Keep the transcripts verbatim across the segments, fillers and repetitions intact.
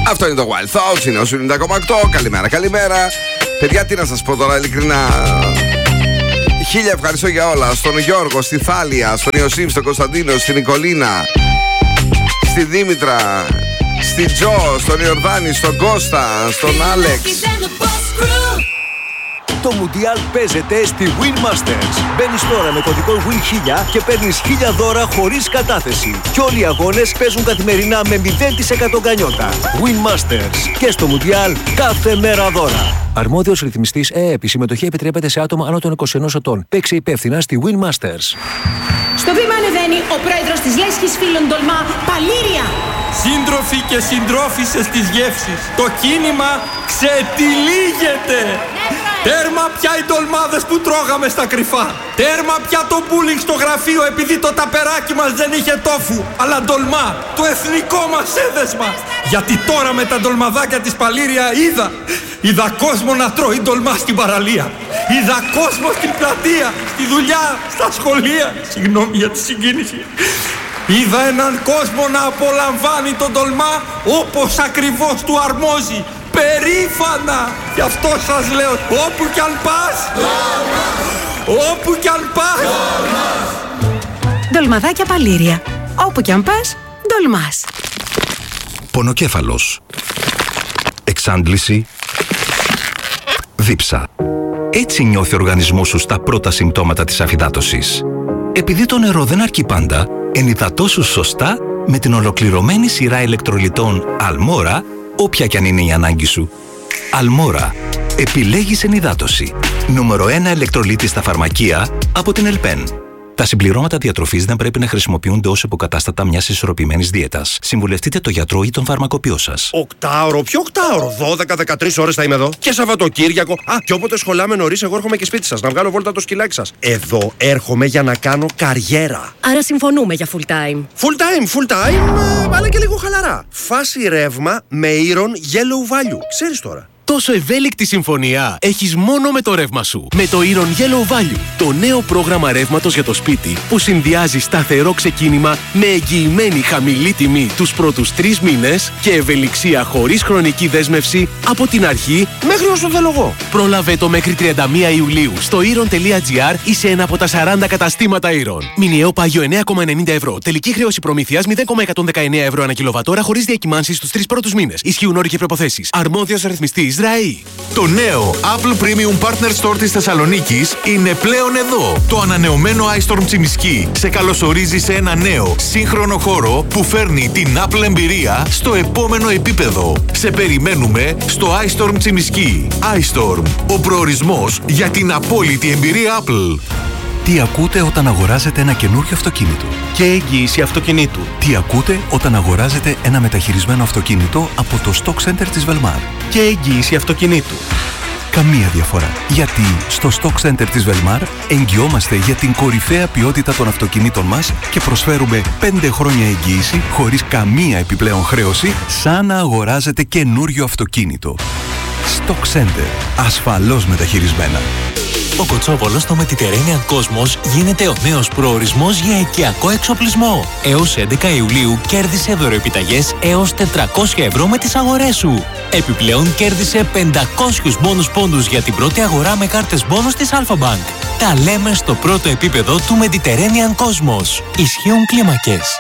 Αυτό είναι το Wild Thoughts, είναι ο ενενήντα κόμμα οκτώ. Καλημέρα, καλημέρα. Παιδιά, τι να σας πω τώρα, ειλικρινά. Χίλια ευχαριστώ για όλα. Στον Γιώργο, στη Θάλια, στον Ιωσήφ, στον Κωνσταντίνο, στην Νικολίνα, στη Δήμητρα, στη Τζο, στον Ιορδάνη, στον Κώστα, στον Άλεξ. Το Μουντιάλ παίζεται στη Win Masters. Μπαίνεις τώρα με κωδικό Win χίλια και παίρνεις χίλια δώρα χωρίς κατάθεση. Και όλοι οι αγώνες παίζουν καθημερινά με μηδέν τοις εκατό γκανιότα. Win Masters. Και στο Μουντιάλ κάθε μέρα δώρα. Αρμόδιος ρυθμιστής ΕΕΠ. Η συμμετοχή επιτρέπεται σε άτομα άνω των είκοσι ενός ετών. Παίξε υπεύθυνα στη Win Masters. Στο βήμα ανεβαίνει ο πρόεδρος της Λέσχης Φίλων Ντολμά, Παλήρια. Σύντροφοι και συντρόφισσες της γεύσης, το κίνημα ξετυλίγεται. Τέρμα πια οι ντολμάδες που τρώγαμε στα κρυφά. Τέρμα πια το μπούλινγκ στο γραφείο επειδή το ταπεράκι μας δεν είχε τόφου. Αλλά ντολμά, το εθνικό μας έδεσμα. Γιατί τώρα με τα ντολμαδάκια της Παλήρια είδα. Είδα κόσμο να τρώει ντολμά στην παραλία. Είδα κόσμο στην πλατεία, στη δουλειά, στα σχολεία. Συγγνώμη για τη συγκίνηση. Είδα έναν κόσμο να απολαμβάνει τον ντολμά όπως ακριβώς του αρμόζει. Περήφανα! Γι' αυτό σας λέω, όπου κι αν πας, όπου κι αν πας. Ντολμαδάκια Παλήρια. Όπου κι αν πας, ντολμάς. Πονοκέφαλος. Εξάντληση. Δίψα. Έτσι νιώθει ο οργανισμός σου στα πρώτα συμπτώματα της αφυδάτωσης. Επειδή το νερό δεν αρκεί πάντα, ενυδατώσου σωστά με την ολοκληρωμένη σειρά ηλεκτρολιτών Αλμόρα, όποια κι αν είναι η ανάγκη σου. Αλμόρα. Επιλέγεις ενυδάτωση. Νούμερο ένα ηλεκτρολίτη στα φαρμακεία από την Ελπέν. Τα συμπληρώματα διατροφής δεν πρέπει να χρησιμοποιούνται ως υποκατάστατα μιας ισορροπημένης δίαιτας. Συμβουλευτείτε τον γιατρό ή τον φαρμακοποιό σας. Οκτάωρο, ποιο οκτάωρο? δώδεκα με δεκατρείς ώρες θα είμαι εδώ. Και Σαββατοκύριακο. Α, και όποτε σχολάμε νωρίς, εγώ έρχομαι και σπίτι σας να βγάλω βόλτα το σκυλάκι σας. Εδώ έρχομαι για να κάνω καριέρα. Άρα συμφωνούμε για full time. Full time, full time, ε, αλλά και λίγο χαλαρά. Φάση ρεύμα με Iron Yellow Value. Ξέρεις τώρα. Τόσο ευέλικτη συμφωνία έχεις μόνο με το ρεύμα σου. Με το Iron Yellow Value, το νέο πρόγραμμα ρεύματος για το σπίτι που συνδυάζει σταθερό ξεκίνημα με εγγυημένη χαμηλή τιμή τους πρώτους τρεις μήνες και ευελιξία χωρίς χρονική δέσμευση από την αρχή μέχρι όσο θέλω εγώ. Πρόλαβε το μέχρι τριάντα μία Ιουλίου στο iron τελεία gr ή σε ένα από τα σαράντα καταστήματα Iron. Μηνιαίο πάγιο εννέα κόμμα ενενήντα ευρώ. Τελική χρέωση προμήθειας μηδέν κόμμα εκατόν δεκαεννέα ευρώ ανά κιλοβατόρα χωρίς διακυμάνσεις στους τρεις πρώτους μήνες. Ισχύουν όροι και προϋποθέσεις. Αρμόδιος ρυθμιστής ΡΑΗ. Το νέο Apple Premium Partner Store της Θεσσαλονίκης είναι πλέον εδώ. Το ανανεωμένο iStorm Τσιμισκή σε καλωσορίζει σε ένα νέο σύγχρονο χώρο που φέρνει την Apple εμπειρία στο επόμενο επίπεδο. Σε περιμένουμε στο iStorm Τσιμισκή. iStorm, ο προορισμός για την απόλυτη εμπειρία Apple. Τι ακούτε όταν αγοράζετε ένα καινούριο αυτοκίνητο? Και εγγύηση αυτοκινήτου. Τι ακούτε όταν αγοράζετε ένα μεταχειρισμένο αυτοκίνητο από το Stock Center της Velmar? Και εγγύηση αυτοκινήτου. Καμία διαφορά. Γιατί στο Stock Center της Velmar εγγυόμαστε για την κορυφαία ποιότητα των αυτοκινήτων μας και προσφέρουμε πέντε χρόνια εγγύηση χωρίς καμία επιπλέον χρέωση, σαν να αγοράζετε καινούριο αυτοκίνητο. Stock Center. Ασφαλώς μεταχειρισμένα. Ο Κοτσόβολος στο Mediterranean Cosmos γίνεται ο νέος προορισμός για οικιακό εξοπλισμό. Έως έντεκα Ιουλίου κέρδισε δωροεπιταγές έως τετρακόσια ευρώ με τις αγορές σου. Επιπλέον κέρδισε πεντακόσιους μπόνους πόντους για την πρώτη αγορά με κάρτες μπόνους της Alpha Bank. Τα λέμε στο πρώτο επίπεδο του Mediterranean Cosmos. Ισχύουν κλίμακες.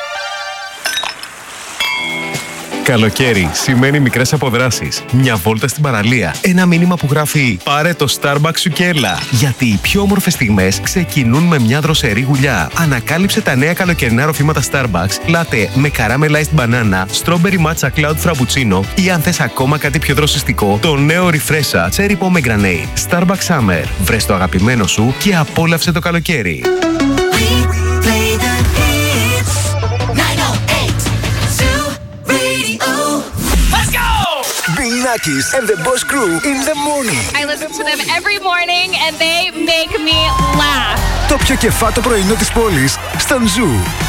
Καλοκαίρι σημαίνει μικρές αποδράσεις. Μια βόλτα στην παραλία. Ένα μήνυμα που γράφει «Πάρε το Starbucks σου και έλα». Γιατί οι πιο όμορφες στιγμές ξεκινούν με μια δροσερή γουλιά. Ανακάλυψε τα νέα καλοκαιρινά ροφήματα Starbucks, latte με caramelized banana, strawberry matcha cloud frappuccino ή αν θες ακόμα κάτι πιο δροσιστικό, το νέο Refresha cherry pomegranate. Starbucks Summer. Βρες το αγαπημένο σου και απόλαυσε το καλοκαίρι. Nakis and the Boss Crew in the morning. I listen to them every morning and they make me laugh. Το πιο κεφάτο πρωινό της πόλης στον Ζου.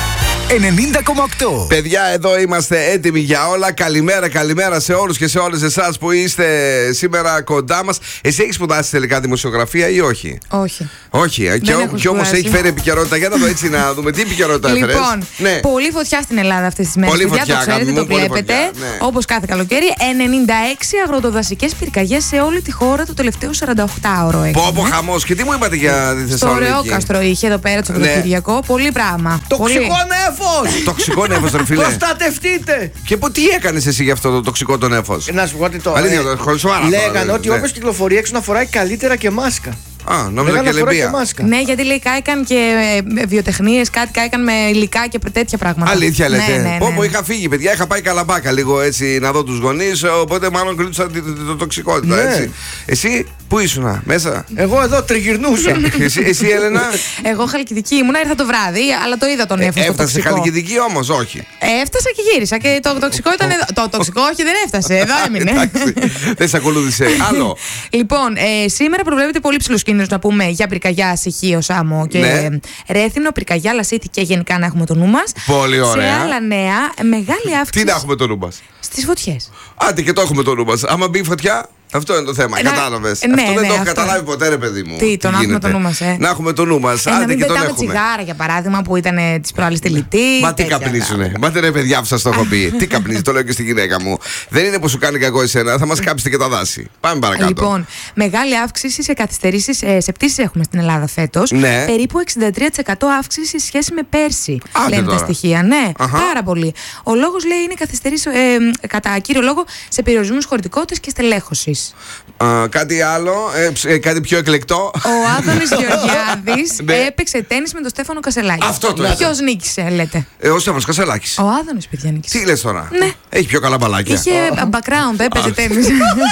ενενήντα κόμμα οκτώ. Παιδιά, εδώ είμαστε έτοιμοι για όλα. Καλημέρα, καλημέρα σε όλους και σε όλες εσάς που είστε σήμερα κοντά μας. Εσύ έχεις σπουδάσει τελικά δημοσιογραφία ή όχι? Όχι. Όχι, και, ό, και όμως έχει φέρει επικαιρότητα. Για να δω έτσι να δούμε τι επικαιρότητα έφερες. Λοιπόν, ναι. Πολύ φωτιά στην Ελλάδα αυτές τις μέρες. Πολύ φωτιά, φωτιά, το ξέρετε, το βλέπετε. Ναι. Όπως κάθε καλοκαίρι. ενενήντα έξι αγροτοδασικές πυρκαγιές σε όλη τη χώρα το τελευταίο σαρανταοκτάωρο. Πω πω χαμός. Και τι μου είπατε για τη Θεσσαλονίκη? Στο Ρεόκαστρο είχε εδώ πέρα το Σαββατοκύριακο. Ναι. Πολύ πράγμα. Τοξικό νέφος! Τοξικό νέφος, ρε φίλε. Προστατευτείτε! Και πω, τι έκανες εσύ για αυτό το τοξικό το νέφος? Να σου πω ότι το. Αλήθεια, το σοβαρά. Λέγανε ότι όποιος κυκλοφορεί έξω να φοράει καλύτερα και μάσκα. Α, νόμιζα και λεμπία. Ναι, γιατί λέει κάηκαν και βιοτεχνίες, κάτι κάηκαν με υλικά και τέτοια πράγματα. Αλήθεια λέτε? Ναι, ναι, ναι. Πω, πω, είχα φύγει, παιδιά. Είχα πάει Καλαμπάκα λίγο έτσι να δω τους γονείς. Οπότε μάλλον κρύτουσα το, το, το τοξικότητα. Ναι. Έτσι. Εσύ πού ήσουνα, μέσα? Εγώ εδώ τριγυρνούσα. εσύ, εσύ, Έλενα? Εγώ Χαλκιδική ήμουνα, ήρθα το βράδυ, αλλά το είδα τον νέφος. Ε, έφτασε Χαλκιδική όμως, όχι? Έφτασα και γύρισα και το τοξικό ήταν εδώ. Το τοξικό όχι, δεν έφτασε. Εδώ έμεινε. Δεν σε ακολούθησε. Άλλο. Λοιπόν, σήμερα προβλέπεται πολύ ψηλός κίνδυνος να πούμε για πυρκαγιά, Σιχείο, Σάμο και ναι. Ρέθυμνο, πυρκαγιά, Λασίτη και γενικά να έχουμε το νου μας. Πολύ ωραία. Σε άλλα νέα, μεγάλη αύξηση. Τι να έχουμε το νου μας? Στις φωτιές. Άντε και το έχουμε το νου μας. Άμα μπει φωτιά. Αυτό είναι το θέμα, να, κατάλαβες. Ναι, αυτό δεν ναι, το έχω αυτό. καταλάβει ποτέ, ρε παιδί μου. Τι, το να έχουμε το νου μας, ε. Να έχουμε το νου μας. Ε, Άντε να μην και τον πετάμε έχουμε. τσιγάρα, για παράδειγμα, που ήταν τις προάλλες τελετή. Μα τι καπνίζουνε. Μα δεν, ρε παιδιά, που σας το έχω πει. Τι καπνίζει, το λέω και στη γυναίκα μου. Δεν είναι που σου κάνει κακό εσένα, θα μας κάψετε και τα δάση. Πάμε παρακάτω. Λοιπόν, μεγάλη αύξηση σε καθυστερήσεις, σε πτήσεις έχουμε στην Ελλάδα φέτος. Ναι. Περίπου εξήντα τρία τοις εκατό αύξηση σε σχέση με πέρσι. Άντε λένε τώρα. τα στοιχεία. Ναι, Αχα. πάρα πολύ. Ο λόγος λέει είναι καθυστερήσεις ε, κατά κύριο λόγο σε περιορισμούς χωρητικότητας και στελέχωσης. Uh, κάτι άλλο, ε, ε, κάτι πιο εκλεκτό. Ο Άδωνης Γεωργιάδης ναι. έπαιξε τένις με τον Στέφανο Κασελάκη. Αυτό το Ποιος νίκησε, λέτε? Ε, ο Στέφανος Κασελάκης. Ο Άδωνης, παιδιά, νίκησε. Τι λες τώρα? Ναι. Έχει πιο καλά μπαλάκια. Είχε background, έπαιζε τένις.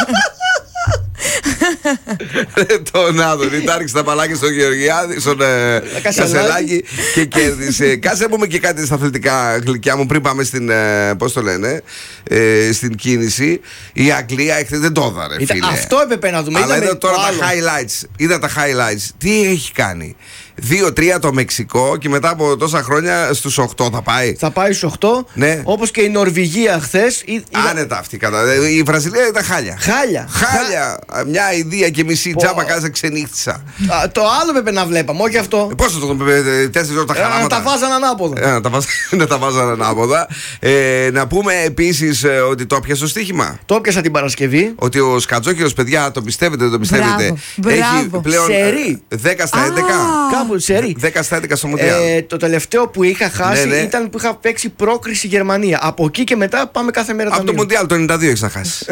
Τον Άδωνη, τάριξε τα παλάκια στον Γεωργιάδη, στον ε, Κασελάκη και κέρδισε. Κάτσε πούμε και κάτι στα αθλητικά, γλυκιά μου, πριν πάμε στην, ε, πώς το λένε, ε, στην κίνηση. Η Αγγλία εχθές δεν το έδαρε, φίλε. Αυτό έπρεπε να δούμε. Αλλά είδα τώρα τα highlights. Είδα τα highlights. Τι έχει κάνει? δύο τρία το Μεξικό και μετά από τόσα χρόνια στους οκτώ θα πάει. Θα πάει στους οκτώ. Ναι. Όπως και η Νορβηγία χθες. Είδα... Άνετα αυτή κατά. Η Βραζιλία ήταν χάλια. Χάλια. Χάλια. Μια ιδέα και μισή Πο... τζάμπα κάσα ξενύχτησα. Α, το άλλο πρέπει να βλέπαμε, όχι αυτό. Ε, Πώς θα το δούμε, τέσσερις ώρες τα χαράματα. Να τα βάζαν ανάποδα. Ε, να, τα βάζ... να τα βάζαν ανάποδα. Ε, να πούμε επίσης ε, ότι το έπιασε στο στοίχημα. Το έπιασα την Παρασκευή. Ότι ο Σκατζόκυρος, παιδιά, το πιστεύετε, δεν το πιστεύετε. Μπράβο. Έχει Μπράβο. πλέον Σερί. δέκα στα έντεκα. Κάπου σερί. δέκα στα έντεκα στο Μουντιάλ. Ε, το τελευταίο που είχα χάσει ναι, ναι. ήταν που είχα παίξει πρόκριση Γερμανία. Από εκεί και μετά πάμε κάθε μέρα τα Από το Μουντιάλ το ενενήντα δύο έχεις να χάσει.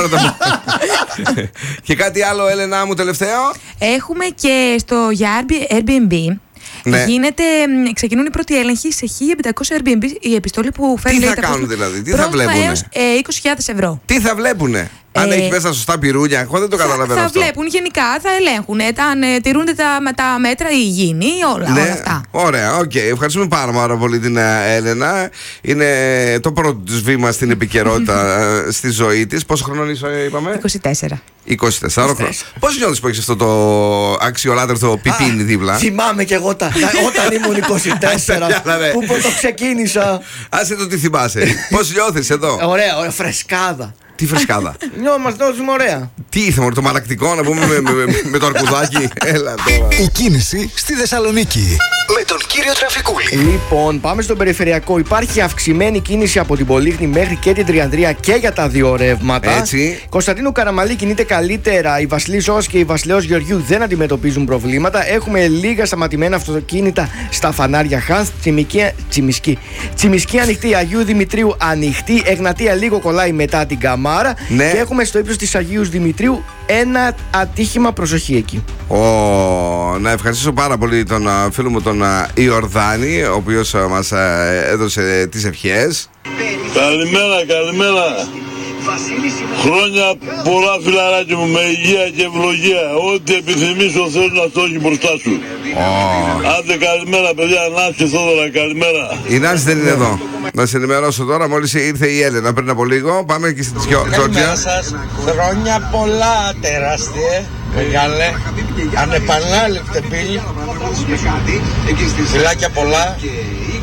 Και κάτι άλλο, Έλενα μου, τελευταίο. Έχουμε και στο για Airbnb. Ναι. Γίνεται, ξεκινούν οι πρώτοι έλεγχοι σε χίλια πεντακόσια Airbnb. Η επιστολή που φέρνει. Τι θα κάνουν δηλαδή, τι θα βλέπουνε? Έως ε, είκοσι χιλιάδες ευρώ. Τι θα βλέπουνε? Αν Ε, έχει μέσα σωστά πυρούνια, εγώ δεν το καταλαβαίνω θα αυτό. Θα βλέπουν γενικά, θα ελέγχουν ε, αν ε, τηρούνται τα, με τα μέτρα, η υγιεινή, όλα, ναι, όλα αυτά. Ωραία, οκ. Okay. Ευχαριστούμε πάρα, πάρα πολύ την uh, Έλενα. Είναι το πρώτο της βήμα στην επικαιρότητα uh, στη ζωή της. Πόσο χρόνο είσαι, είπαμε? είκοσι τέσσερα. είκοσι τέσσερα χρόνια. Πώς νιώθεις που έχεις αυτό το αξιολάτρευτο πιπίνι δίπλα? Θυμάμαι κι εγώ τα, όταν ήμουν είκοσι τέσσερα που το ξεκίνησα. Άσε το τι θυμάσαι. Πώς νιώθεις εδώ? Ωραία, ωραία, φρεσκάδα. Τι φρεσκάδα? Νιώθουμε ωραία. Τι ήρθαμε, το μαλακτικό να πούμε με, με, με, με το αρκουδάκι? Έλα τώρα. Η κίνηση στη Θεσσαλονίκη με τον κύριο Τραφικούλη. Λοιπόν, πάμε στον περιφερειακό. Υπάρχει αυξημένη κίνηση από την Πολύχνη μέχρι και την Τριανδρία και για τα δύο ρεύματα. Έτσι. Κωνσταντίνου Καραμαλή κινείται καλύτερα. Η Βασιλής Ζώος και η Βασιλέως Γεωργιού δεν αντιμετωπίζουν προβλήματα. Έχουμε λίγα σταματημένα αυτοκίνητα στα φανάρια Χάνθ. Τσιμισκή. Τσιμισκή ανοιχτή. Αγίου Δημητρίου ανοιχτή. Εγνατία λίγο κολλάει μετά την Καμάρα. Ναι. Και έχουμε στο ύψος της Αγίου Δημητρίου ένα ατύχημα, προσοχή εκεί. Oh, να ευχαριστήσω πάρα πολύ τον uh, φίλο μου τον uh, Ιορδάνη, ο οποίος uh, μας uh, έδωσε τις ευχές. Καλημέρα, καλημέρα. Χρόνια πολλά, φιλαράκι μου, με υγεία και ευλογία. Ό,τι επιθυμείς ο Θεός να το έχει μπροστά σου. Oh. Άντε καλημέρα παιδιά, Νάση και Θόδωρα, καλημέρα. Η Νάση δεν είναι εδώ. Να σε ενημερώσω τώρα, μόλις ήρθε η Έλενα πριν από λίγο. Πάμε και στην Τζόρτζια. Καλημέρα σας. Χρόνια πολλά, τεράστια, μεγάλε, ανεπανάληπτε πύλη. Φιλάκια πολλά.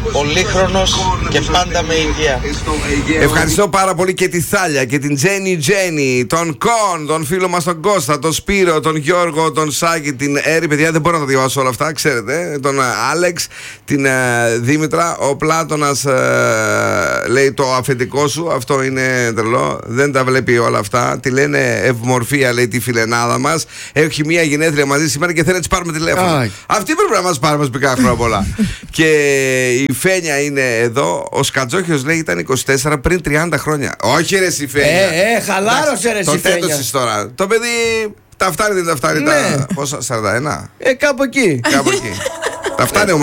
πολύχρονος και πάντα με υγεία. Ευχαριστώ πάρα πολύ και τη Θάλια και την Τζένι Τζένι, τον Κον, τον φίλο μας τον Κώστα, τον Σπύρο, τον Γιώργο, τον Σάκη, την Έρη. Παιδιά, δεν μπορώ να τα διαβάσω όλα αυτά, ξέρετε. Τον Άλεξ, την uh, Δήμητρα. Ο Πλάτωνας uh, λέει το αφεντικό σου. Αυτό είναι τρελό. Δεν τα βλέπει όλα αυτά. Τη λένε ευμορφία, λέει τη φιλενάδα μας. Έχει μία γενέθλια μαζί σήμερα και θέλει να τη πάρουμε τηλέφωνο. Ah. Αυτή πρέπει να μας πάρει, μας πει κάθε χρόνια πολλά. Και η Φένια είναι εδώ. Ο Σκατζόχιος λέει ήταν είκοσι τέσσερα πριν τριάντα χρόνια. Όχι ρε η Φένια. Ε, ε, χαλάρωσε ρε η Φένια. Το τέτοσες τώρα. Το παιδί τα φτάνει, δεν τα φτάνει. Ναι. Τα... Πόσα, σαράντα ένα. Ε, κάπου εκεί. Κάπου εκεί. Τα φτάνει